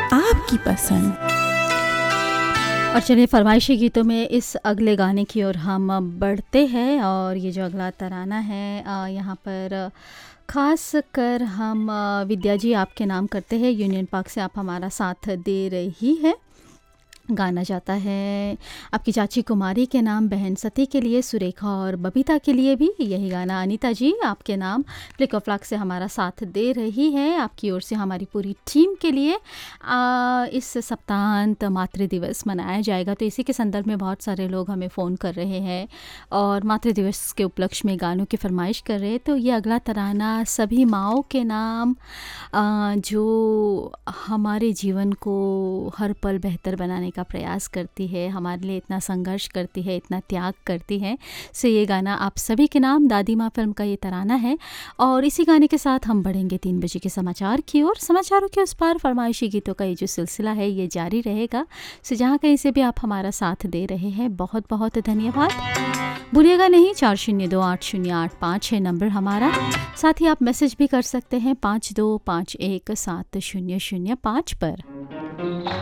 आपकी पसंद। और चलिए फरमाइशी गीतों में इस अगले गाने की ओर हम बढ़ते हैं। और ये जो अगला तराना है यहाँ पर ख़ास कर हम विद्या जी आपके नाम करते हैं, यूनियन पार्क से आप हमारा साथ दे रही है। गाना जाता है आपकी चाची कुमारी के नाम, बहन सती के लिए, सुरेखा और बबीता के लिए भी यही गाना। अनीता जी आपके नाम फ्लिक ऑफ फ्लैग से हमारा साथ दे रही है। आपकी ओर से हमारी पूरी टीम के लिए इस सप्ताहांत मातृ दिवस मनाया जाएगा, तो इसी के संदर्भ में बहुत सारे लोग हमें फ़ोन कर रहे हैं और मातृ दिवस के उपलक्ष्य में गानों की फरमाइश कर रहे हैं। तो ये अगला तराना सभी माँओं के नाम जो हमारे जीवन को हर पल बेहतर बनाने का प्रयास करती है, हमारे लिए इतना संघर्ष करती है, इतना त्याग करती है, सो ये गाना आप सभी के नाम। दादी माँ फिल्म का ये तराना है और इसी गाने के साथ हम बढ़ेंगे 3 बजे के समाचार की ओर। समाचारों के उस पार फरमाइशी गीतों का ये जो सिलसिला है ये जारी रहेगा। सो जहाँ कहीं से भी आप हमारा साथ दे रहे हैं बहुत बहुत धन्यवाद। भूलिएगा नहीं 40280885 है नंबर हमारा। साथ ही आप मैसेज भी कर सकते हैं 52517005 पर।